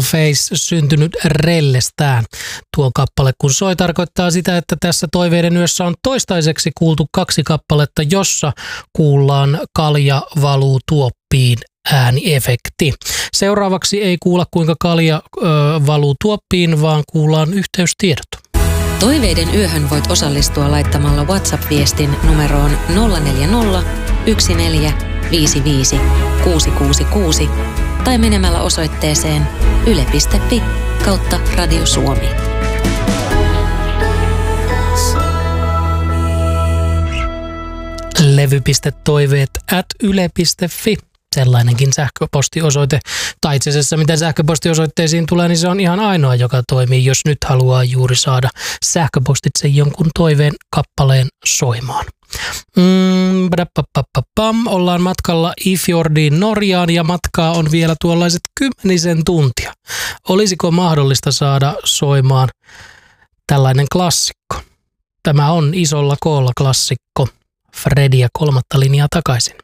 Face syntynyt rellestään. Tuo kappale kun soi tarkoittaa sitä, että tässä Toiveiden yössä on toistaiseksi kuultu 2 kappaletta, jossa kuullaan kalja valuu tuoppiin ääniefekti. Seuraavaksi ei kuulla kuinka kalja valuu tuoppiin, vaan kuullaan yhteystiedot. Toiveiden yöhön voit osallistua laittamalla WhatsApp-viestin numeroon 040 1455 666 tai menemällä osoitteeseen yle.fi/Radio Suomi. levy.toiveet@yle.fi. Sellainenkin sähköpostiosoite, tai itse asiassa mitä sähköpostiosoitteisiin tulee, niin se on ihan ainoa, joka toimii, jos nyt haluaa juuri saada sähköpostitse jonkun toiveen kappaleen soimaan. Ollaan matkalla Ifjordiin Norjaan ja matkaa on vielä tuollaiset 10 tuntia. Olisiko mahdollista saada soimaan tällainen klassikko? Tämä on isolla koolla klassikko. Fredia 3. linjaa takaisin.